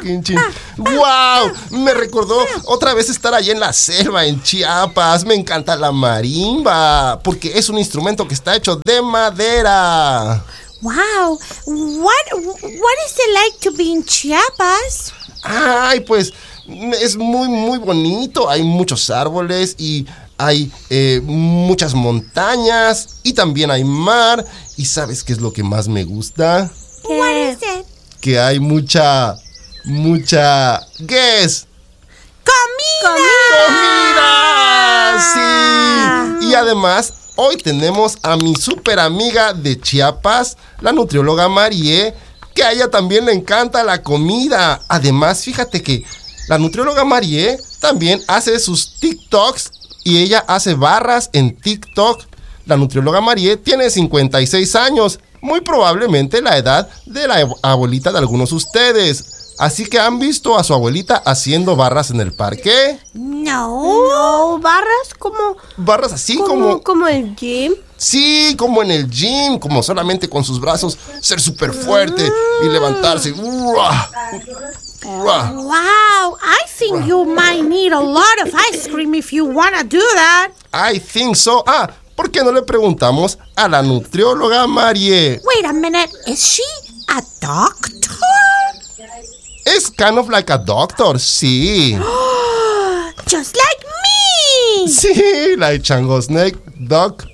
Quinchín. ¡Wow! Me recordó otra vez estar allá en la selva, en Chiapas. Me encanta la marimba, porque es un instrumento que está hecho de madera. Wow. What is it like to be in Chiapas? Ay, pues es muy, muy bonito. Hay muchos árboles y hay muchas montañas y también hay mar. ¿Y sabes qué es lo que más me gusta? What is it? Que hay mucha... Guess. ¡Comida! Sí. Y además, hoy tenemos a mi super amiga de Chiapas, la nutrióloga Marie, que a ella también le encanta la comida. Además, fíjate que la nutrióloga Marie también hace sus TikToks y ella hace barras en TikTok. La nutrióloga Marie tiene 56 años, muy probablemente la edad de la abuelita de algunos de ustedes. Así que ¿han visto a su abuelita haciendo barras en el parque? No, barras como... Barras así como... Como el gym. Sí, como en el gym, como solamente con sus brazos ser súper fuerte y levantarse. Wow, I think you might need a lot of ice cream if you want to do that. I think so. ¿Por qué no le preguntamos a la nutrióloga Marie? Wait a minute, is she a doctor? Es kind of like a doctor, sí. Just like me. Sí, like Chango Snake Doctor.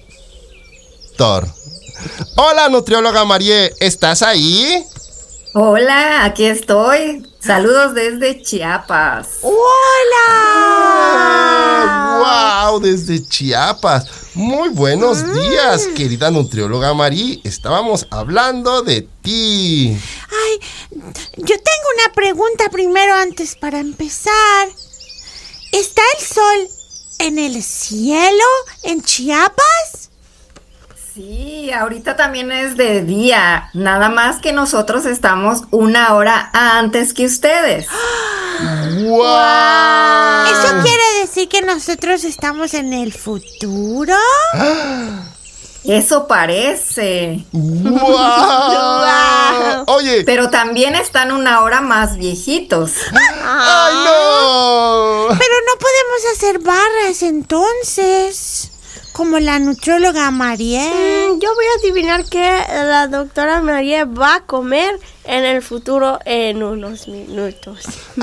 Hola, nutrióloga Marie, ¿estás ahí? Hola, aquí estoy. Saludos desde Chiapas. ¡Hola! ¡Wow! Desde Chiapas. Muy buenos días, querida nutrióloga Marie. Estábamos hablando de ti. Ay, yo tengo una pregunta primero antes para empezar. ¿Está el sol en el cielo en Chiapas? Sí, ahorita también es de día. Nada más que nosotros estamos 1 hora antes que ustedes. ¡Wow! ¿Eso quiere decir que nosotros estamos en el futuro? Eso parece. ¡Wow! Oye. Pero también están 1 hora más viejitos. ¡Ay, no! Pero no podemos hacer barras entonces, como la nutrióloga Marie. Yo voy a adivinar que la doctora Marie va a comer en el futuro en unos minutos.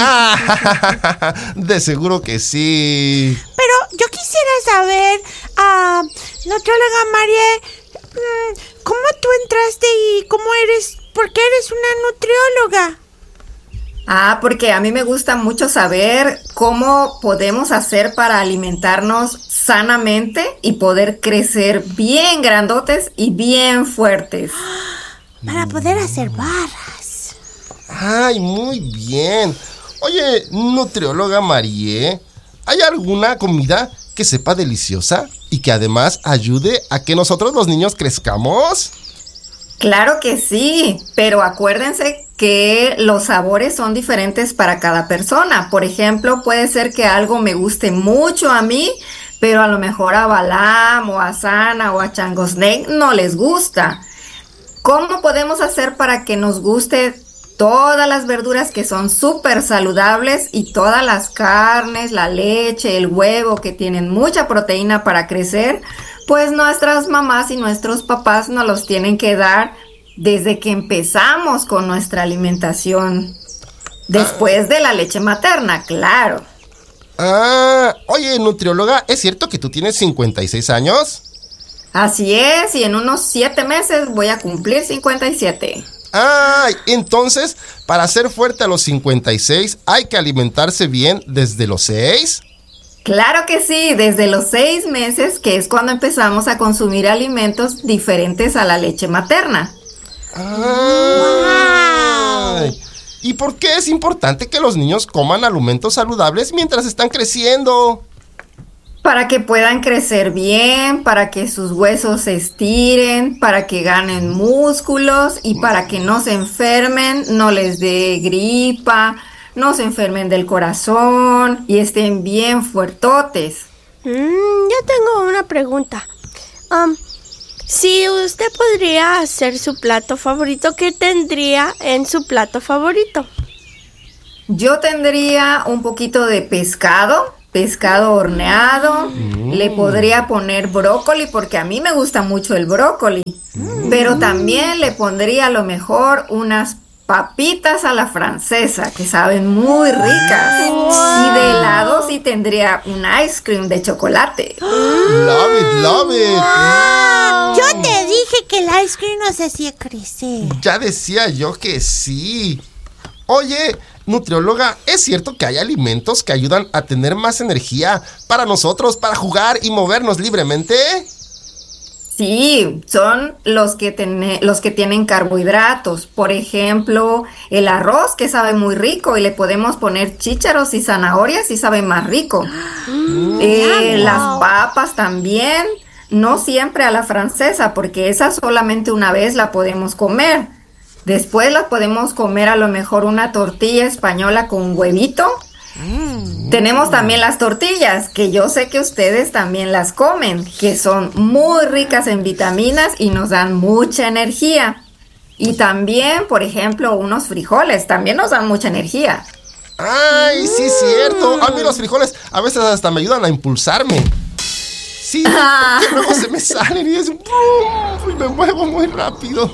De seguro que sí. Pero yo quisiera saber, nutrióloga Marie, ¿cómo tú entraste y por qué eres una nutrióloga? Porque a mí me gusta mucho saber cómo podemos hacer para alimentarnos sanamente y poder crecer bien grandotes y bien fuertes. Para poder hacer barras. Ay, muy bien. Oye, nutrióloga Marie, ¿hay alguna comida que sepa deliciosa y que además ayude a que nosotros los niños crezcamos? Claro que sí, pero acuérdense que los sabores son diferentes para cada persona. Por ejemplo, puede ser que algo me guste mucho a mí, pero a lo mejor a Balam o a Sana o a Chango Snake no les gusta. ¿Cómo podemos hacer para que nos guste todas las verduras que son súper saludables y todas las carnes, la leche, el huevo que tienen mucha proteína para crecer? Pues nuestras mamás y nuestros papás nos los tienen que dar desde que empezamos con nuestra alimentación. Después de la leche materna, claro. Oye, nutrióloga, ¿es cierto que tú tienes 56 años? Así es, y en unos 7 meses voy a cumplir 57. Entonces, para ser fuerte a los 56, ¿hay que alimentarse bien desde los 6? Claro que sí, desde los 6 meses, que es cuando empezamos a consumir alimentos diferentes a la leche materna. ¡Wow! ¿Y por qué es importante que los niños coman alimentos saludables mientras están creciendo? Para que puedan crecer bien, para que sus huesos se estiren, para que ganen músculos y para que no se enfermen, no les dé gripa, no se enfermen del corazón y estén bien fuertotes. Yo tengo una pregunta. Si usted podría hacer su plato favorito, ¿qué tendría en su plato favorito? Yo tendría un poquito de pescado horneado. Le podría poner brócoli porque a mí me gusta mucho el brócoli. Pero también le pondría a lo mejor unas papitas a la francesa que saben muy ricas. Y de helado sí tendría un ice cream de chocolate. Love it, love it. Yo te dije que el ice cream nos hacía crecer. Ya decía yo que sí. Oye, nutrióloga, ¿es cierto que hay alimentos que ayudan a tener más energía para nosotros, para jugar y movernos libremente? Sí, son los que tienen carbohidratos. Por ejemplo, el arroz, que sabe muy rico, y le podemos poner chícharos y zanahorias y sabe más rico. Las papas también, no siempre a la francesa, porque esa solamente una vez la podemos comer. Después la podemos comer a lo mejor una tortilla española con huevito. Tenemos también las tortillas, que yo sé que ustedes también las comen, que son muy ricas en vitaminas y nos dan mucha energía. Y también, por ejemplo, unos frijoles también nos dan mucha energía. ¡Ay, sí, cierto! A mí los frijoles a veces hasta me ayudan a impulsarme. Sí, que luego se me salen y es un ¡pum! Y me muevo muy rápido.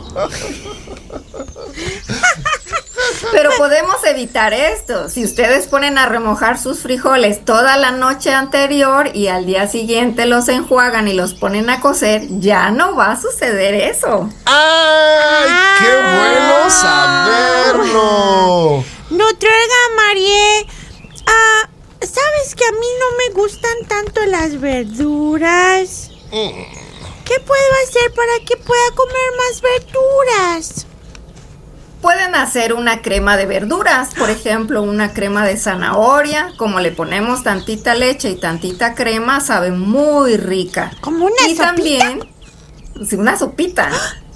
Pero podemos evitar esto. Si ustedes ponen a remojar sus frijoles toda la noche anterior y al día siguiente los enjuagan y los ponen a cocer, ya no va a suceder eso. ¡Ay, qué bueno saberlo! Nutrióloga Marie, ¿sabes que a mí no me gustan tanto las verduras? ¿Qué puedo hacer para que pueda comer más verduras? Pueden hacer una crema de verduras, por ejemplo, una crema de zanahoria. Como le ponemos tantita leche y tantita crema, sabe muy rica. ¿Como una sopita? También, sí, una sopita.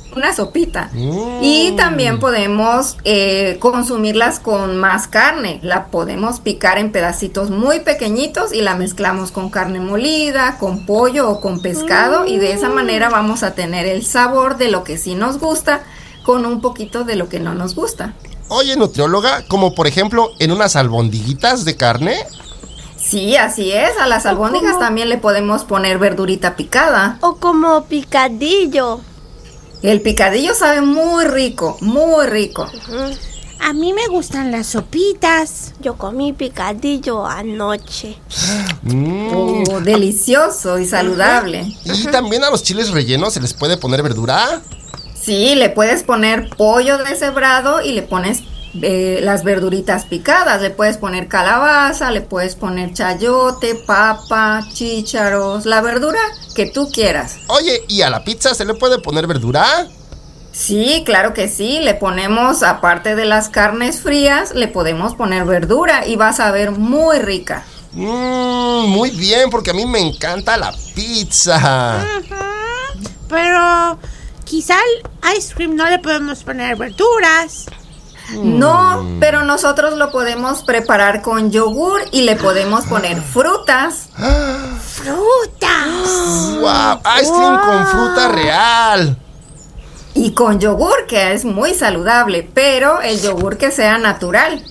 Y también podemos consumirlas con más carne. La podemos picar en pedacitos muy pequeñitos y la mezclamos con carne molida, con pollo o con pescado. Y de esa manera vamos a tener el sabor de lo que sí nos gusta, con un poquito de lo que no nos gusta. Oye, nutrióloga, como por ejemplo en unas albondiguitas de carne. Sí, así es. A las albóndigas también le podemos poner verdurita picada. O como picadillo. El picadillo sabe muy rico, muy rico. A mí me gustan las sopitas. Yo comí picadillo anoche. Oh, delicioso y saludable. Y también a los chiles rellenos se les puede poner verdura. Sí, le puedes poner pollo deshebrado y le pones las verduritas picadas. Le puedes poner calabaza, le puedes poner chayote, papa, chícharos, la verdura que tú quieras. Oye, ¿y a la pizza se le puede poner verdura? Sí, claro que sí. Le ponemos, aparte de las carnes frías, le podemos poner verdura y va a saber muy rica. Muy bien, porque a mí me encanta la pizza. Pero quizá al ice cream no le podemos poner verduras. No, pero nosotros lo podemos preparar con yogur y le podemos poner frutas. ¡Frutas! ¡Wow! Ice cream con fruta real. Y con yogur, que es muy saludable, pero el yogur que sea natural.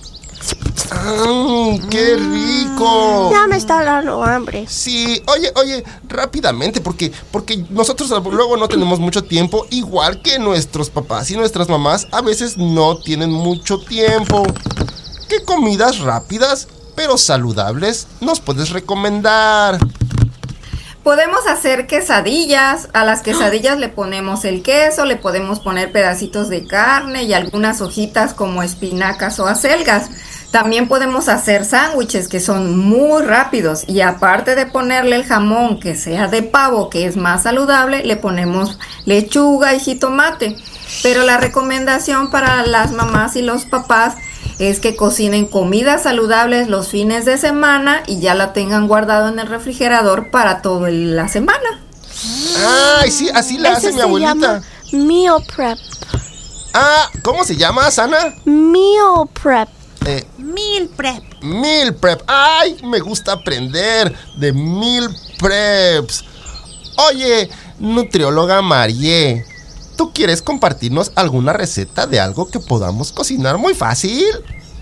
¡Qué rico! Ya me está dando hambre. Sí, oye, rápidamente, porque nosotros luego no tenemos mucho tiempo, igual que nuestros papás y nuestras mamás a veces no tienen mucho tiempo. ¿Qué comidas rápidas, pero saludables, nos puedes recomendar? Podemos hacer quesadillas. A las quesadillas le ponemos el queso, le podemos poner pedacitos de carne y algunas hojitas como espinacas o acelgas. También podemos hacer sándwiches que son muy rápidos y aparte de ponerle el jamón que sea de pavo, que es más saludable, le ponemos lechuga y jitomate. Pero la recomendación para las mamás y los papás es que cocinen comidas saludables los fines de semana y ya la tengan guardado en el refrigerador para toda la semana. Ay, sí, así la hace mi abuelita. Llama meal prep. ¿Cómo se llama, Sana? Meal prep. Meal prep. Meal prep. ¡Ay! Me gusta aprender de meal preps. Oye, nutrióloga Marie, ¿tú quieres compartirnos alguna receta de algo que podamos cocinar muy fácil?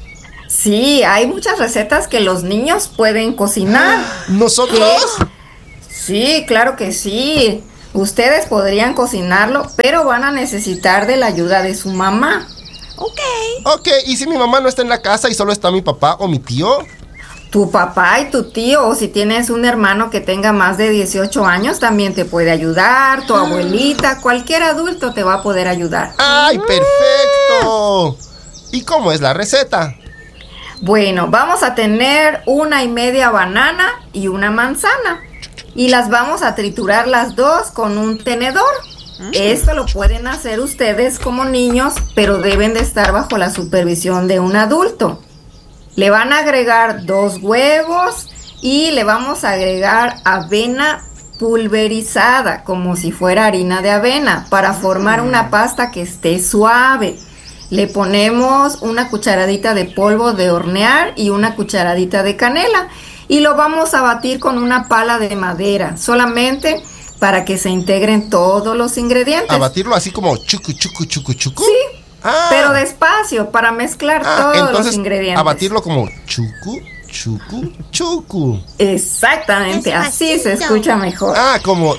Sí, hay muchas recetas que los niños pueden cocinar. ¿Nosotros? Sí, claro que sí. Ustedes podrían cocinarlo, pero van a necesitar de la ayuda de su mamá. Ok, ¿y si mi mamá no está en la casa y solo está mi papá o mi tío? Tu papá y tu tío, o si tienes un hermano que tenga más de 18 años, también te puede ayudar. Tu abuelita, cualquier adulto te va a poder ayudar. ¡Ay, perfecto! ¿Y cómo es la receta? Bueno, vamos a tener 1.5 banana y una manzana. Y las vamos a triturar las dos con un tenedor. Esto lo pueden hacer ustedes como niños, pero deben de estar bajo la supervisión de un adulto. Le van a agregar 2 huevos y le vamos a agregar avena pulverizada, como si fuera harina de avena, para formar una pasta que esté suave. Le ponemos una cucharadita de polvo de hornear y una cucharadita de canela. Y lo vamos a batir con una pala de madera, solamente para que se integren todos los ingredientes. ¿A batirlo así como chucu, chucu, chucu, chucu? Sí, pero despacio, para mezclar todos los ingredientes. A batirlo como chucu, chucu, chucu. Exactamente, Despacito. así se escucha mejor. Como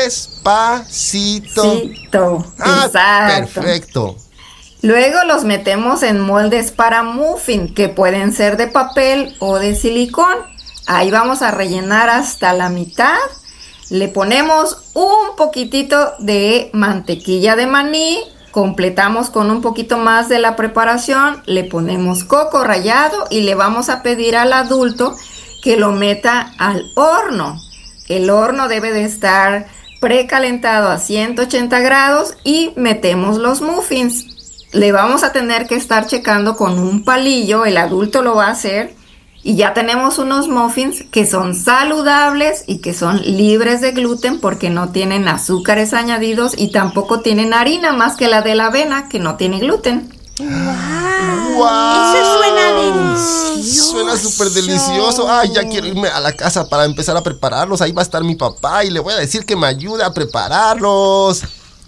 despacito. Exacto. Perfecto. Luego los metemos en moldes para muffin, que pueden ser de papel o de silicón. Ahí vamos a rellenar hasta la mitad. Le ponemos un poquitito de mantequilla de maní. Completamos con un poquito más de la preparación. Le ponemos coco rallado y le vamos a pedir al adulto que lo meta al horno. El horno debe de estar precalentado a 180 grados y metemos los muffins. Le vamos a tener que estar checando con un palillo, el adulto lo va a hacer. Y ya tenemos unos muffins que son saludables y que son libres de gluten porque no tienen azúcares añadidos y tampoco tienen harina más que la de la avena que no tiene gluten. ¡Wow! Eso suena delicioso. Suena súper delicioso. Ay, ya quiero irme a la casa para empezar a prepararlos. Ahí va a estar mi papá y le voy a decir que me ayude a prepararlos.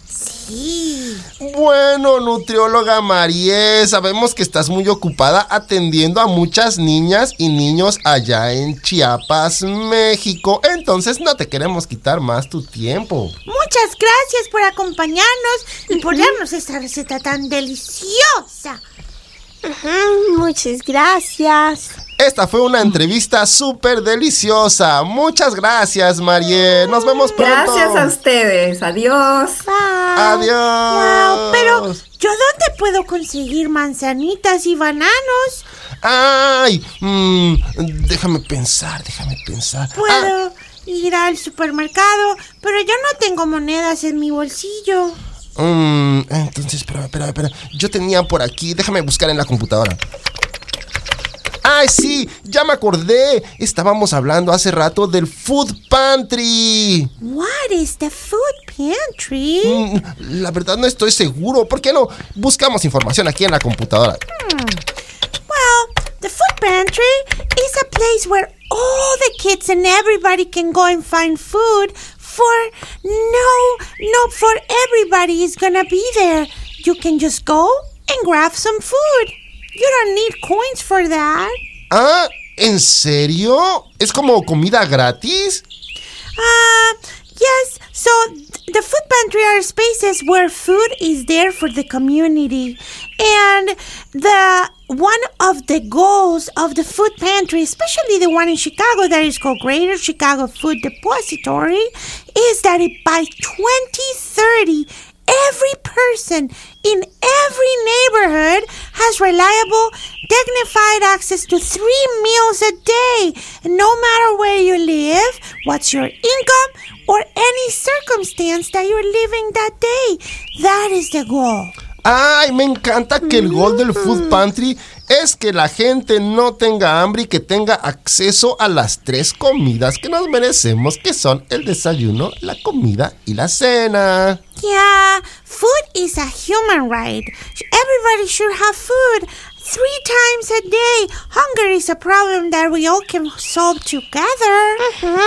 Sí. Bueno, nutrióloga Marie, sabemos que estás muy ocupada atendiendo a muchas niñas y niños allá en Chiapas, México. Entonces no te queremos quitar más tu tiempo. Muchas gracias por acompañarnos y por darnos esta receta tan deliciosa. Muchas gracias. Esta fue una entrevista súper deliciosa. Muchas gracias, Marie. Nos vemos pronto. Gracias a ustedes. Adiós. Bye. Adiós. Wow, pero ¿yo dónde puedo conseguir manzanitas y bananos? Ay, déjame pensar. Puedo ir al supermercado, pero yo no tengo monedas en mi bolsillo. Entonces, espera. Yo tenía por aquí, déjame buscar en la computadora. ¡Ay, sí! ¡Ya me acordé! Estábamos hablando hace rato del Food Pantry. What is the food pantry? La verdad no estoy seguro. ¿Por qué no buscamos información aquí en la computadora? Well, the food pantry is a place where all the kids and everybody can go and find food. For everybody is gonna be there. You can just go and grab some food. You don't need coins for that. Ah, ¿en serio? ¿Es como comida gratis? Yes. So the food pantry are spaces where food is there for the community. And one of the goals of the food pantry, especially the one in Chicago that is called Greater Chicago Food Depository, is that by 2030, every person in every neighborhood has reliable, dignified access to 3 meals a day. And no matter where you live, what's your income, or any circumstance that you're living that day, that is the goal. ¡Ay, me encanta que el gol del Food Pantry es que la gente no tenga hambre y que tenga acceso a las 3 comidas que nos merecemos, que son el desayuno, la comida y la cena? Yeah, food is a human right. Everybody should have food 3 times a day. Hunger is a problem that we all can solve together.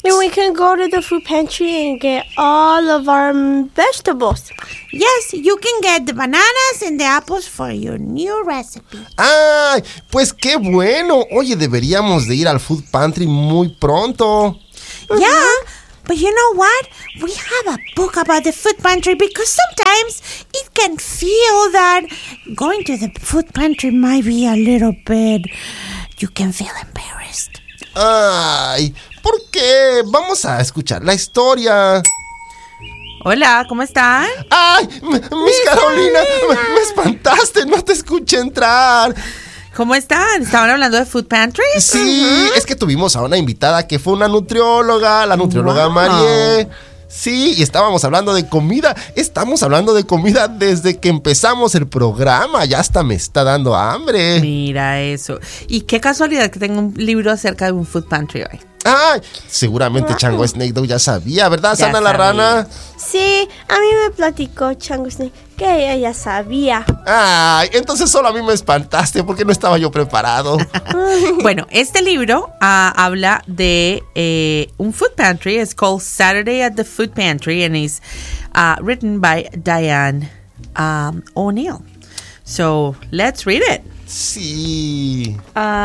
And we can go to the food pantry and get all of our vegetables. Yes, you can get the bananas and the apples for your new recipe. ¡Ay! Pues qué bueno. Oye, deberíamos de ir al food pantry muy pronto. Yeah, but you know what? We have a book about the food pantry because sometimes it can feel that going to the food pantry might be a little bit... You can feel embarrassed. ¡Ay! ¿Por qué? Vamos a escuchar la historia. Hola, ¿cómo están? ¡Ay! Miss Carolina, me espantaste, no te escuché entrar. ¿Cómo están? ¿Estaban hablando de food pantry? Sí, es que tuvimos a una invitada que fue una nutrióloga, la nutrióloga Marie. Sí, y estábamos hablando de comida. Estamos hablando de comida desde que empezamos el programa. Ya hasta me está dando hambre. Mira eso. Y qué casualidad que tengo un libro acerca de un food pantry hoy. ¡Ay! Seguramente Chango Snake Dog ya sabía, ¿verdad, Ya Sana la sabía. rana? Sí, a mí me platicó Chango Snake que ella ya sabía. ¡Ay! Entonces solo a mí me espantaste porque no estaba yo preparado. Bueno, este libro habla de un food pantry. It's called Saturday at the Food Pantry and is written by Diane O'Neill. So, let's read it. Sí.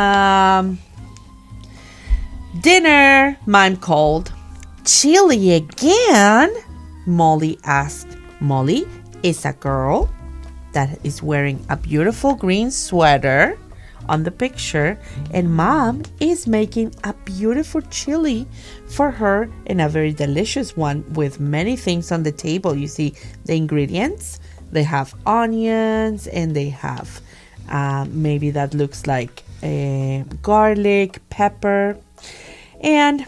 Dinner, Mom called. Chili again? Molly asked. Molly is a girl that is wearing a beautiful green sweater on the picture, and Mom is making a beautiful chili for her and a very delicious one with many things on the table. You see the ingredients. They have onions and they have maybe that looks like garlic, pepper. And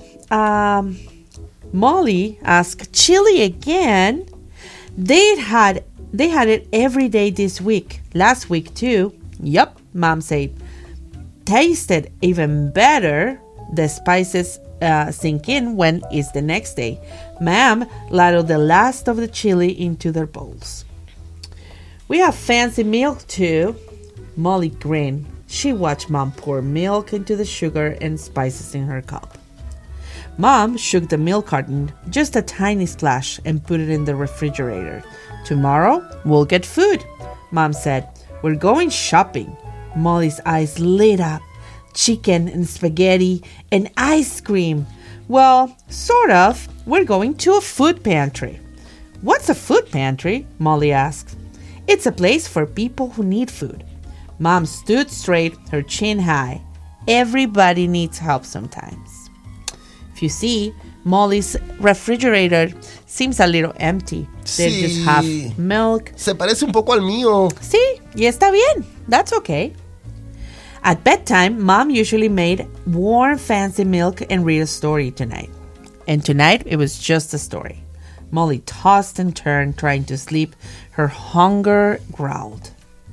Molly asked, chili again? They had it every day this week. Last week too. Yup, Mom said. Tasted even better. The spices sink in when it's the next day. Mom ladled the last of the chili into their bowls. We have fancy milk too. Molly grinned. She watched Mom pour milk into the sugar and spices in her cup. Mom shook the milk carton just a tiny splash and put it in the refrigerator. Tomorrow, we'll get food, Mom said. We're going shopping. Molly's eyes lit up. Chicken and spaghetti and ice cream. Well, sort of. We're going to a food pantry. What's a food pantry? Molly asked. It's a place for people who need food. Mom stood straight, her chin high. Everybody needs help sometimes. If you see, Molly's refrigerator seems a little empty. They Sí. just have milk. Se parece un poco al mío. Sí, y está bien. That's okay. At bedtime, Mom usually made warm, fancy milk and read a story tonight. And tonight, it was just a story. Molly tossed and turned, trying to sleep. Her hunger growled.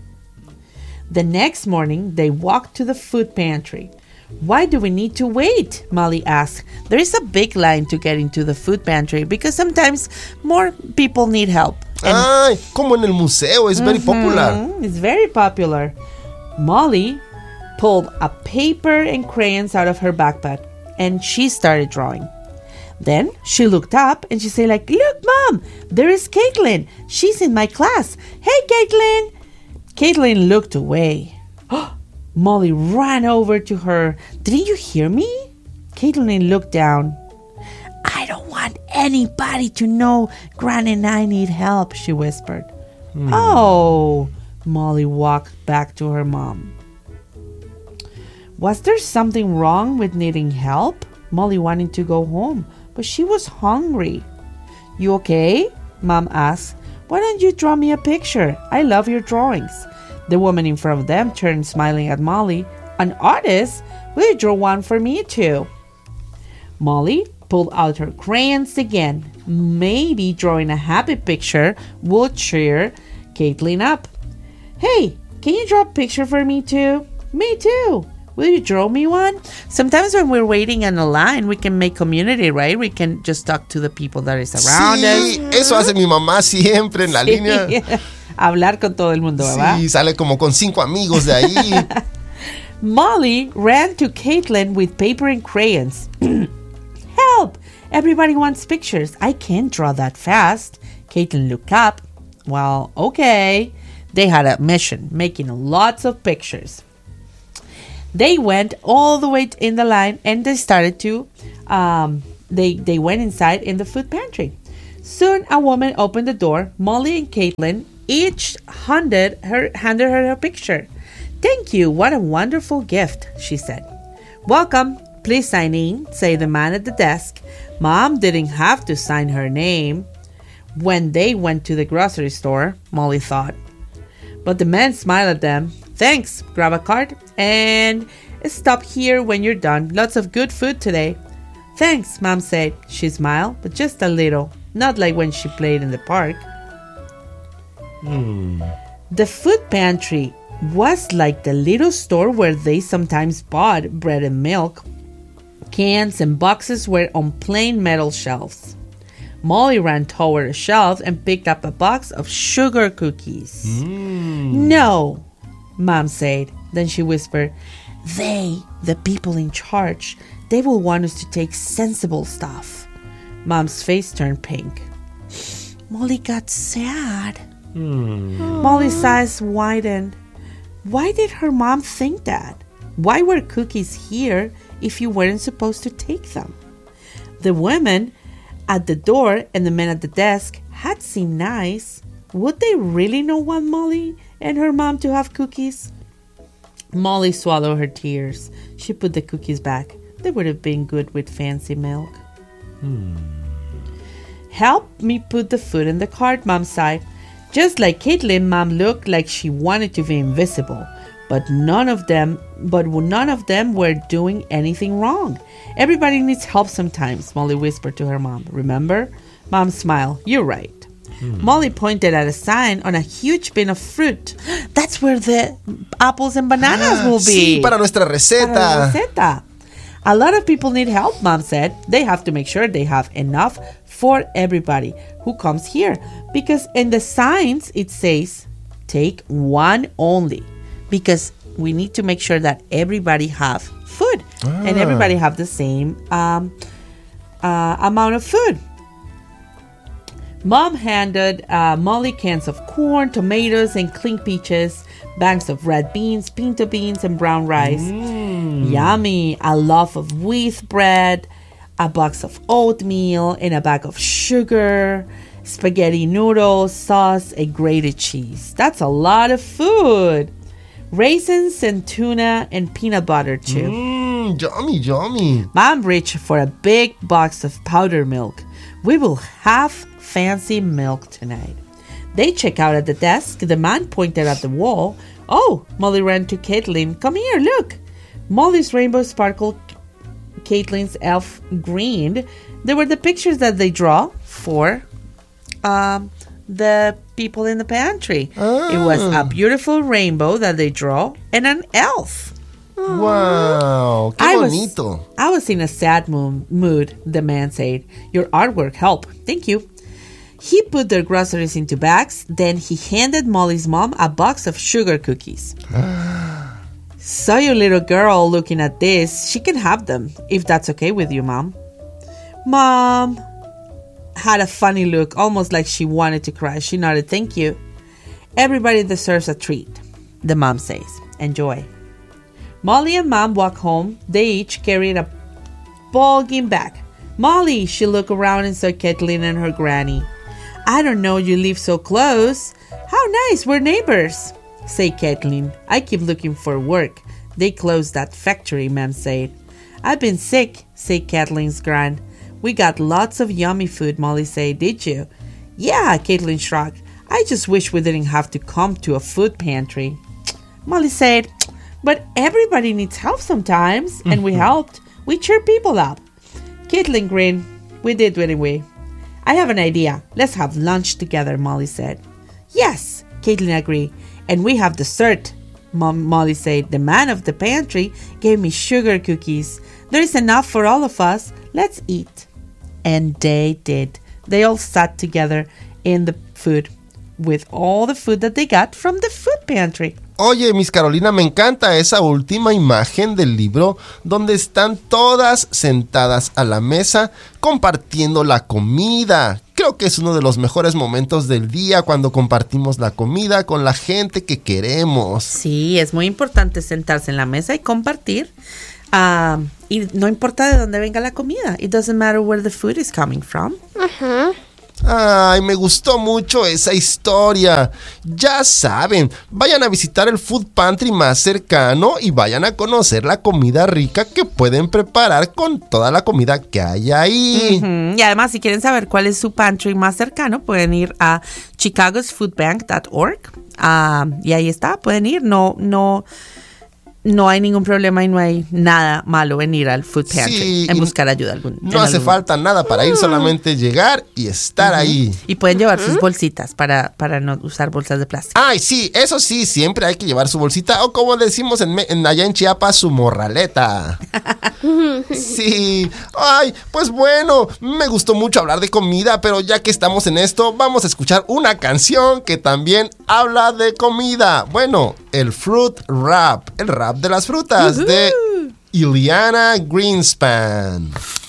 The next morning, they walked to the food pantry. Why do we need to wait? Molly asked. There is a big line to get into the food pantry because sometimes more people need help. And Ay, como en el museo, es very popular. It's very popular. Molly pulled a paper and crayons out of her backpack and she started drawing. Then she looked up and she said like, look, Mom, there is Caitlin. She's in my class. Hey, Caitlin. Caitlin looked away. Molly ran over to her. Didn't you hear me? Caitlin looked down. I don't want anybody to know Gran and I need help, she whispered. Oh, Molly walked back to her mom. Was there something wrong with needing help? Molly wanted to go home, but she was hungry. You okay? Mom asked. Why don't you draw me a picture? I love your drawings. The woman in front of them turned smiling at Molly. An artist? Will you draw one for me too? Molly pulled out her crayons again. Maybe drawing a happy picture would cheer Caitlin up. Hey, can you draw a picture for me too? Me too. Will you draw me one? Sometimes when we're waiting on a line, we can make community, right? We can just talk to the people that is around Sí, eso hace mi mamá siempre en la us. línea. Hablar con todo el mundo, ¿verdad? Sí, sale como con 5 amigos de ahí. Molly ran to Caitlin with paper and crayons. Help! Everybody wants pictures. I can't draw that fast. Caitlin looked up. Well, okay. They had a mission, making lots of pictures. They went all the way in the line and they started to, they went inside in the food pantry. Soon a woman opened the door. Molly and Caitlin each handed her her picture. Thank you, what a wonderful gift, she said. Welcome, please sign in, said the man at the desk. Mom didn't have to sign her name. When they went to the grocery store, Molly thought. But the man smiled at them. Thanks, grab a card and stop here when you're done. Lots of good food today. Thanks, Mom said. She smiled, but just a little. Not like when she played in the park. The food pantry was like the little store where they sometimes bought bread and milk. Cans and boxes were on plain metal shelves. Molly ran toward a shelf and picked up a box of sugar cookies. No, Mom said. Then she whispered, they, the people in charge, they will want us to take sensible stuff. Mom's face turned pink. Molly got sad. Molly's eyes widened. Why did her mom think that? Why were cookies here if you weren't supposed to take them? The women at the door and the men at the desk had seemed nice. Would they really not want Molly and her mom to have cookies? Molly swallowed her tears. She put the cookies back. They would have been good with fancy milk. Help me put the food in the cart, Mom sighed. Just like Caitlin, Mom looked like she wanted to be invisible. But none of them were doing anything wrong. Everybody needs help sometimes, Molly whispered to her mom. Remember? Mom smiled. You're right. Molly pointed at a sign on a huge bin of fruit. That's where the apples and bananas will be. Sí, para nuestra receta. Para la receta. A lot of people need help, Mom said. They have to make sure they have enough for everybody who comes here. Because in the signs, it says, take one only. Because we need to make sure that everybody have food. And everybody have the same amount of food. Mom handed Molly cans of corn, tomatoes, and clean peaches, bags of red beans, pinto beans, and brown rice. Yummy! A loaf of wheat bread, a box of oatmeal, and a bag of sugar, spaghetti noodles, sauce, and grated cheese. That's a lot of food. Raisins and tuna and peanut butter too. Yummy, yummy. Mom reached for a big box of powdered milk. We will have fancy milk tonight. They checked out at the desk. The man pointed at the wall. Oh, Molly ran to Caitlin. Come here, look. Molly's rainbow sparkled. Caitlin's elf grinned. They were the pictures that they draw for the people in the pantry. It was a beautiful rainbow that they draw and an elf. Wow, qué bonito. I was in a sad mood, the man said. Your artwork helped. Thank you. He put their groceries into bags. Then he handed Molly's mom a box of sugar cookies. Saw your little girl looking at this. She can have them, if that's okay with you, Mom. Mom had a funny look, almost like she wanted to cry. She nodded, thank you. Everybody deserves a treat, the mom says. Enjoy. Molly and Mom walk home. They each carried a bulging bag. Molly, she looked around and saw Caitlin and her granny. I don't know you live so close. How nice, we're neighbors, said Caitlin. I keep looking for work. They closed that factory, Mom said. I've been sick, said Caitlin's gran. We got lots of yummy food, Molly said. Did you? Yeah, Caitlin shrugged. I just wish we didn't have to come to a food pantry. Molly said, but everybody needs help sometimes, and we helped. We cheer people up. Caitlin grinned. We did anyway. I have an idea. Let's have lunch together, Molly said. Yes, Caitlin agreed. And we have dessert, Molly said. The man of the pantry gave me sugar cookies. There is enough for all of us. Let's eat. And they did. They all sat together in the food with all the food that they got from the food pantry. Oye, Miss Carolina, me encanta esa última imagen del libro donde están todas sentadas a la mesa compartiendo la comida. Creo que es uno de los mejores momentos del día cuando compartimos la comida con la gente que queremos. Sí, es muy importante sentarse en la mesa y compartir. Y no importa de dónde venga la comida. It doesn't matter where the food is coming from. Ay, me gustó mucho esa historia. Ya saben, vayan a visitar el food pantry más cercano y vayan a conocer la comida rica que pueden preparar con toda la comida que hay ahí. Y además, si quieren saber cuál es su pantry más cercano, pueden ir a chicagosfoodbank.org. Y ahí está, pueden ir. No hay ningún problema y no hay nada malo en ir al food pantry en buscar ayuda. No hace falta nada para ir, solamente llegar y estar ahí. Y pueden llevar sus bolsitas para no usar bolsas de plástico. Ay, sí, eso sí, siempre hay que llevar su bolsita o como decimos allá en Chiapas, su morraleta. Sí, ay, pues bueno, me gustó mucho hablar de comida, pero ya que estamos en esto, vamos a escuchar una canción que también habla de comida. Bueno, el Fruit Rap, el rap de las frutas de Ileana Greenspan.